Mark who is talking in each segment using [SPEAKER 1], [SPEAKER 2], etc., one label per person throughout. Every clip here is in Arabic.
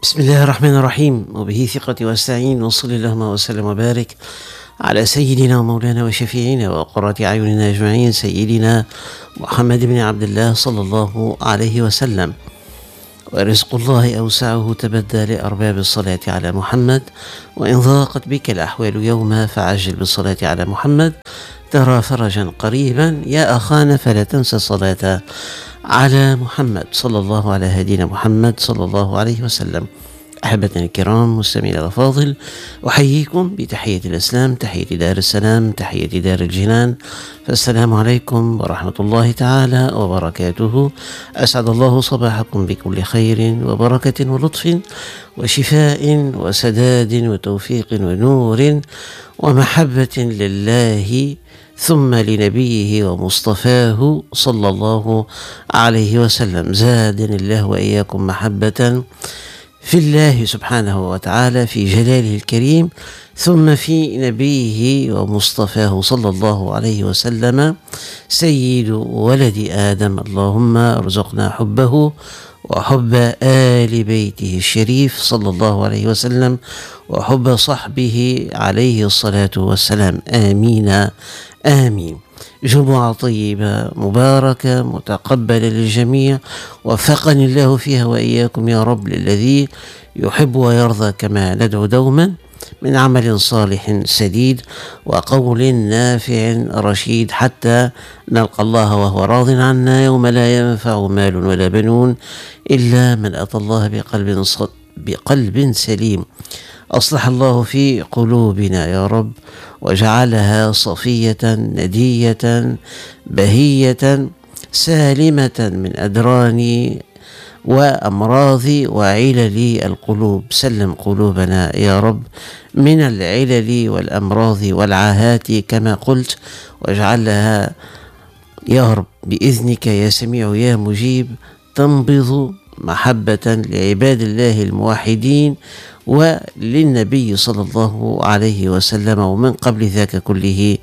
[SPEAKER 1] بسم الله الرحمن الرحيم، وبه ثقتي واستعين، وصلى اللهم وسلم وبارك على سيدنا ومولانا وشفيعنا وقرة أعيننا أجمعين، سيدنا محمد بن عبد الله صلى الله عليه وسلم. ورزق الله أوسعه تبدى لأرباب الصلاة على محمد، وإن ضاقت بك الأحوال يوما فعجل بالصلاة على محمد ترى فرجا قريبا. يا أخانا فلا تنسى الصلاة على محمد صلى الله على هدينا محمد صلى الله عليه وسلم. أحبتنا الكرام مستمعينا الأفاضل، أحييكم بتحية الإسلام، تحية دار السلام، تحية دار الجنان، فالسلام عليكم ورحمة الله تعالى وبركاته. أسعد الله صباحكم بكل خير وبركة ولطف وشفاء وسداد وتوفيق ونور ومحبة لله ثم لنبيه ومصطفاه صلى الله عليه وسلم. زادني الله وإياكم محبة في الله سبحانه وتعالى، في جلاله الكريم، ثم في نبيه ومصطفاه صلى الله عليه وسلم سيد ولد آدم. اللهم ارزقنا حبه وحب آل بيته الشريف صلى الله عليه وسلم، وحب صحبه عليه الصلاة والسلام. آمين آمين. جمعة طيبة مباركة متقبلة للجميع، وفقني الله فيها وإياكم يا رب للذي يحب ويرضى، كما ندعو دوما من عمل صالح سديد وقول نافع رشيد، حتى نلقى الله وهو راض عنا يوم لا ينفع مال ولا بنون إلا من أتى الله بقلب سليم. أصلح الله في قلوبنا يا رب، وجعلها صفية ندية بهية سالمة من أدران وأمراض وعلل القلوب. سلم قلوبنا يا رب من العلل والأمراض والعاهات كما قلت، واجعلها يا رب بإذنك يا سميع يا مجيب تنبض محبة لعباد الله الموحدين وللنبي صلى الله عليه وسلم، ومن قبل ذاك كله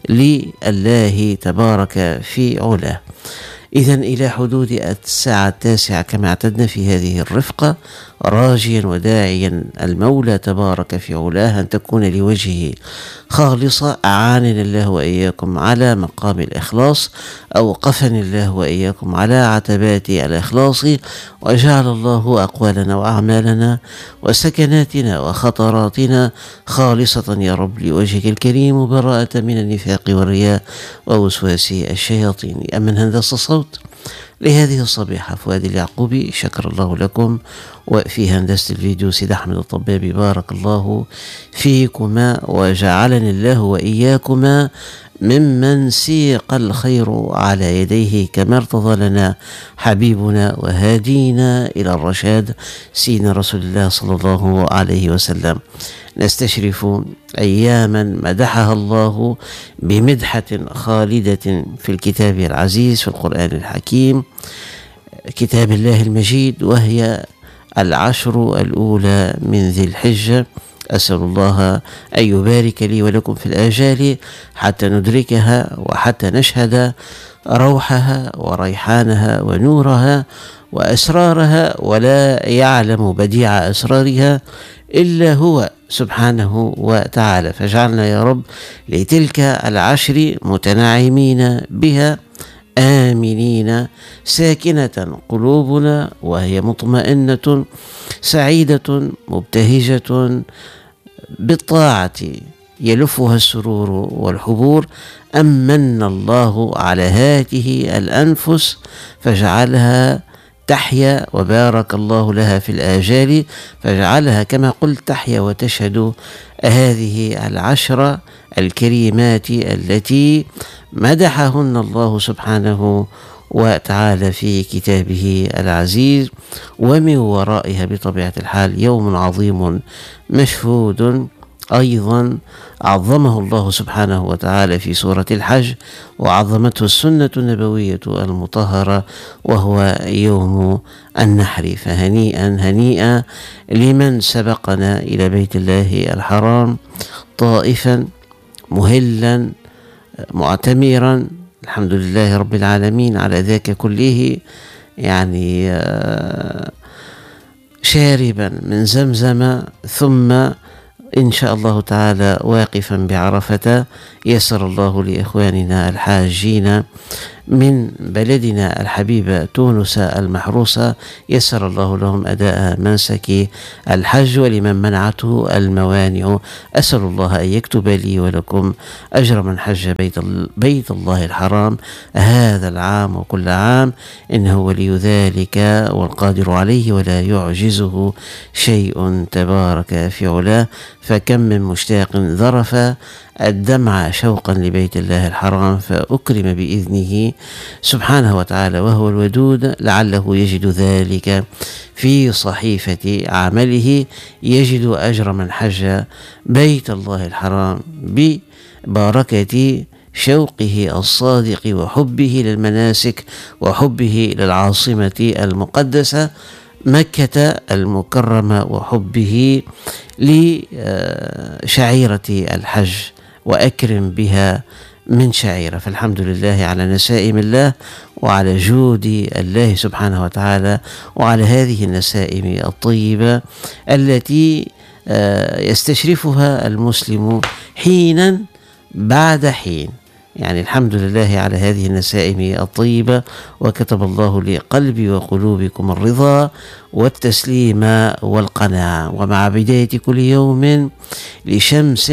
[SPEAKER 1] لله تبارك في علاه. إذن إلى حدود الساعة 9 كما اعتدنا في هذه الرفقة، راجيا وداعيا المولى تبارك في علاه أن تكون لوجهه خالصة. أعاننا الله وإياكم على مقام الإخلاص، أوقفني الله وإياكم على عتبات الإخلاص، وجعل الله أقوالنا وأعمالنا وسكناتنا وخطراتنا خالصة يا رب لوجهك الكريم، براءة من النفاق والرياء ووسواس الشياطين. أمن هندسة الصوت لهذه الصبيحة فؤاد اليعقوبي، شكر الله لكم. وفي هندسة الفيديو سيد أحمد الطبابي، بارك الله فيكما وجعلني الله وإياكما ممن سيق الخير على يديه، كما ارتضى لنا حبيبنا وهادينا إلى الرشاد سيدنا رسول الله صلى الله عليه وسلم. نستشرف أياما مدحها الله بمدحة خالدة في الكتاب العزيز، في القرآن الحكيم، كتاب الله المجيد، وهي العشر الأولى من ذي الحجة. أسأل الله أن يبارك لي ولكم في الآجال حتى ندركها، وحتى نشهد روحها وريحانها ونورها وأسرارها، ولا يعلم بديع أسرارها إلا هو سبحانه وتعالى. فاجعلنا يا رب لتلك العشر متنعمين بها آمنين، ساكنة قلوبنا وهي مطمئنة، سعيدة مبتهجة بالطاعة يلفها السرور والحبور. أمن الله على هذه الأنفس فجعلها تحيا، وبارك الله لها في الآجال فجعلها كما قلت تحيا وتشهد هذه العشرة الكريمات التي مدحهن الله سبحانه وتعالى في كتابه العزيز. ومن ورائها بطبيعة الحال يوم عظيم مشهود أيضا عظمه الله سبحانه وتعالى في سورة الحج، وعظمته السنة النبوية المطهرة، وهو يوم النحر. فهنيئا هنيئا لمن سبقنا إلى بيت الله الحرام طائفا مهلا معتمرا. الحمد لله رب العالمين على ذاك كله. يعني شاربا من زمزم، ثم إن شاء الله تعالى واقفا بعرفة، يسر الله لإخواننا الحاجين من بلدنا الحبيبة تونس المحروسة، يسر الله لهم أداء منسك الحج، ولمن منعته الموانع أسأل الله أن يكتب لي ولكم أجر من حج بيت الله الحرام هذا العام وكل عام، إنه ولي ذلك والقادر عليه ولا يعجزه شيء تبارك في علاه. فكم من مشتاق ذرف الدمع شوقا لبيت الله الحرام فأكرم بإذنه سبحانه وتعالى وهو الودود، لعله يجد ذلك في صحيفة عمله، يجد أجر من حج بيت الله الحرام ببركة شوقه الصادق وحبه للمناسك وحبه للعاصمة المقدسة مكة المكرمة وحبه لشعيرة الحج، وأكرم بها من شعيرة. فالحمد لله على نسائم الله وعلى جود الله سبحانه وتعالى وعلى هذه النسائم الطيبة التي يستشرفها المسلم حينا بعد حين. يعني الحمد لله على هذه النسائم الطيبة، وكتب الله لقلبي وقلوبكم الرضا والتسليم والقناعة. ومع بداية كل يوم لشمس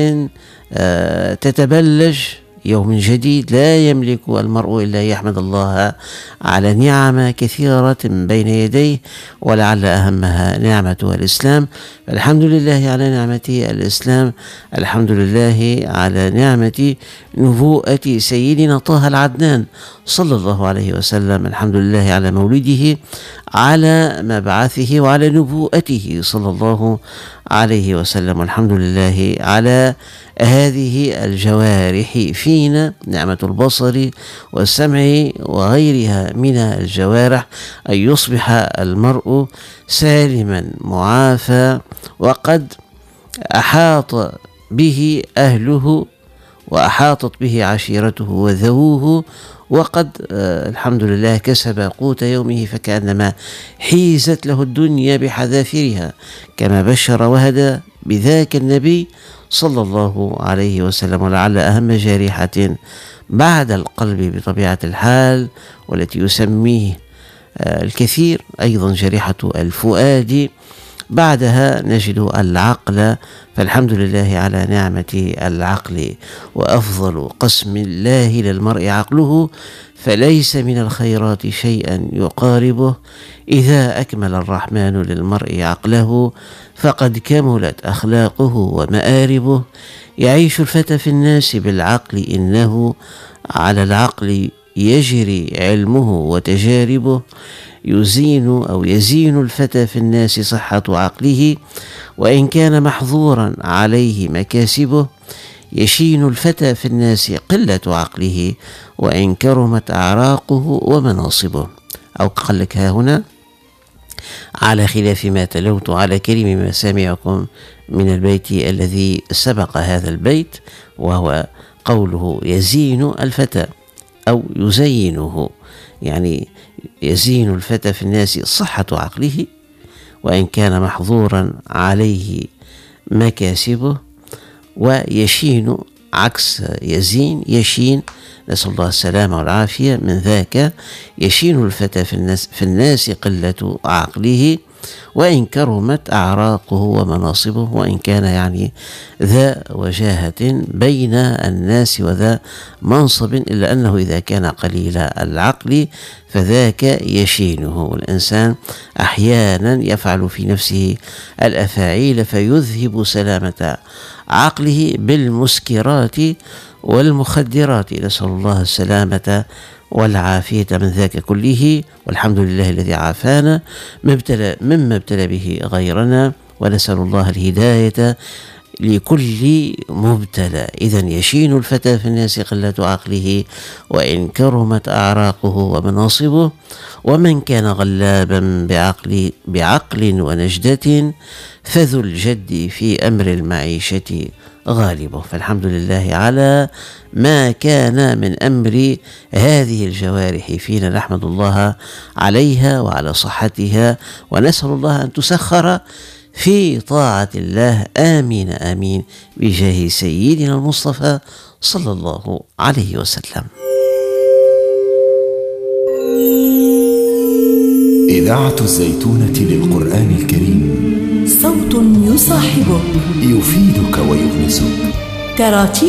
[SPEAKER 1] تتبلج يوم جديد، لا يملك المرء إلا يحمد الله على نعم كثيرة بين يديه، ولعل أهمها نعمة الإسلام. الحمد لله على نعمة الإسلام، الحمد لله على نعمة نبوءة سيدنا طه العدنان صلى الله عليه وسلم، الحمد لله على مولده، على مبعثه وعلى نبوءته صلى الله عليه وسلم، والحمد لله على هذه الجوارح فينا، نعمة البصر والسمع وغيرها من الجوارح، أن يصبح المرء سالما معافى وقد أحاط به أهله وأحاطت به عشيرته وذووه، وقد الحمد لله كسب قوت يومه، فكأنما حيزت له الدنيا بحذافيرها، كما بشر وهدى بذاك النبي صلى الله عليه وسلم. ولعل أهم جارحة بعد القلب بطبيعة الحال والتي يسميه الكثير أيضا جارحة الفؤاد، بعدها نجد العقل، فالحمد لله على نعمة العقل، وأفضل قسم الله للمرء عقله، فليس من الخيرات شيئا يقاربه. إذا أكمل الرحمن للمرء عقله فقد كملت أخلاقه ومآربه. يعيش الفتى في الناس بالعقل، إنه على العقل يجري علمه وتجاربه. يزين الفتى في الناس صحة عقله، وإن كان محظورا عليه مكاسبه. يشين الفتى في الناس قلة عقله، وإن كرمت أعراقه ومناصبه. أو قال لك ها هنا على خلاف ما تلوت على كريم مسامعكم من البيت الذي سبق هذا البيت، وهو قوله يزين الفتى أو يزينه، يعني يزين الفتى في الناس صحة عقله، وإن كان محظورا عليه مكاسبه. ويشين عكس يزين، يشين، نسأل الله السلامة والعافية من ذاك. يشين الفتى في الناس قلة عقله، وإن كرمت أعراقه ومناصبه، وإن كان يعني ذا وجاهة بين الناس وذا منصب، إلا أنه إذا كان قليل العقل فذاك يشينه. والإنسان أحيانا يفعل في نفسه الأفاعيل فيذهب سلامة عقله بالمسكرات والمخدرات، نسأل الله السلامة والعافية من ذاك كله. والحمد لله الذي عافانا مما ابتلى به غيرنا، ونسأل الله الهداية لكل مبتلى. إذن يشين الفتى في الناس قلة عقله، وإن كرمت أعراقه ومناصبه. ومن كان غلابا بعقل ونجدة، فذو الجد في أمر المعيشة غالبه. فالحمد لله على ما كان من أمر هذه الجوارح فينا، نحمد الله عليها وعلى صحتها، ونسأل الله أن تسخر في طاعة الله. آمين آمين بجاه سيدنا المصطفى صلى الله عليه وسلم.
[SPEAKER 2] إذاعة الزيتونة للقرآن الكريم،
[SPEAKER 3] صوت يصاحبك،
[SPEAKER 2] يفيدك ويؤنسك.
[SPEAKER 3] تراتيب